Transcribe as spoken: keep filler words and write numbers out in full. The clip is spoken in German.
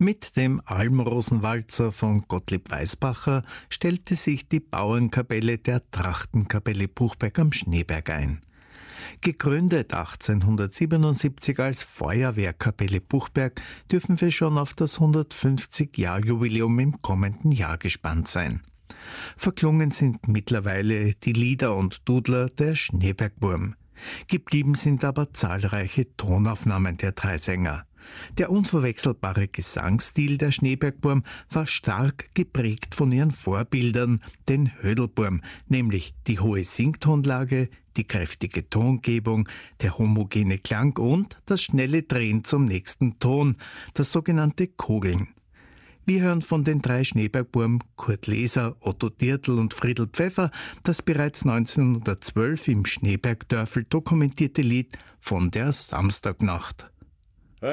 Mit dem Almrosenwalzer von Gottlieb Weisbacher stellte sich die Bauernkapelle der Trachtenkapelle Buchberg am Schneeberg ein. Gegründet achtzehnhundertsiebenundsiebzig als Feuerwehrkapelle Buchberg, dürfen wir schon auf das hundertfünfzig-Jahr-Jubiläum im kommenden Jahr gespannt sein. Verklungen sind mittlerweile die Lieder und Dudler der Schneebergburm. Geblieben sind aber zahlreiche Tonaufnahmen der drei Sänger. Der unverwechselbare Gesangsstil der Schneebergburm war stark geprägt von ihren Vorbildern, den Hödelburm, nämlich die hohe Singtonlage, die kräftige Tongebung, der homogene Klang und das schnelle Drehen zum nächsten Ton, das sogenannte Kogeln. Wir hören von den drei Schneebergburm Kurt Leser, Otto Dirtl und Friedl Pfeffer das bereits neunzehnhundertzwölf im Schneebergdörfl dokumentierte Lied von der Samstagnacht.